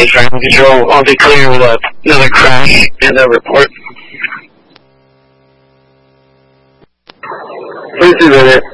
Okay, Ground Control, I'll be clear with another crash and a report. Please do that.